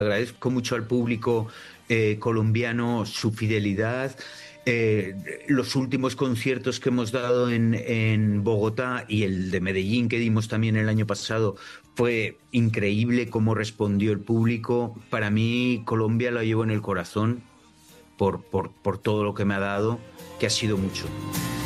Agradezco mucho al público colombiano su fidelidad. Los últimos conciertos que hemos dado en Bogotá y el de Medellín que dimos también el año pasado fue increíble cómo respondió el público. Para mí Colombia lo llevo en el corazón por todo lo que me ha dado, que ha sido mucho.